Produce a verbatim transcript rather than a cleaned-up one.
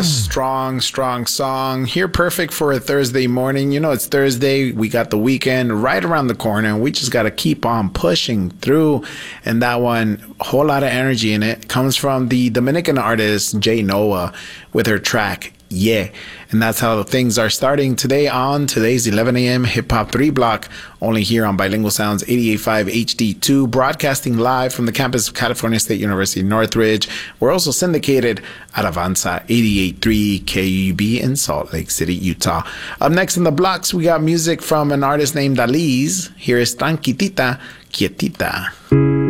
a strong, strong song. Here, perfect for a Thursday morning. You know, it's Thursday. We got the weekend right around the corner, and we just got to keep on pushing through. And that one, a whole lot of energy in it, comes from the Dominican artist Jay Noah with her track, Yeah. And that's how things are starting today on today's eleven a.m. Hip Hop three Block, only here on Bilingual Sounds eighty-eight point five H D two, broadcasting live from the campus of California State University, Northridge. We're also syndicated at Avanza eighty-eight point three K U B in Salt Lake City, Utah. Up next in the blocks, we got music from an artist named Alize. Here is Tranquitita, Quietita.